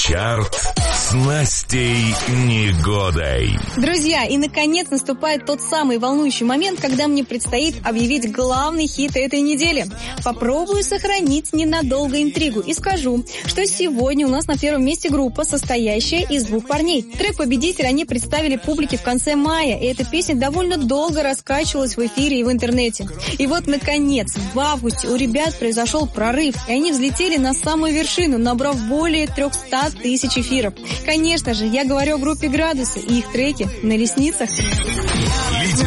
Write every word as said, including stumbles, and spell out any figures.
Чарт с Настей Негодой. Друзья, и наконец наступает тот самый волнующий момент, когда мне предстоит объявить главный хит этой недели. Попробую сохранить ненадолго интригу и скажу, что сегодня у нас на первом месте группа, состоящая из двух парней. Трек «Победитель» они представили публике в конце мая, и эта песня довольно долго раскачивалась в эфире и в интернете. И вот, наконец, в августе у ребят произошел прорыв, и они взлетели на самую вершину, набрав более триста тысяч эфиров. Конечно же, я говорю о группе «Градусы» и их треки «На ресницах». Лидер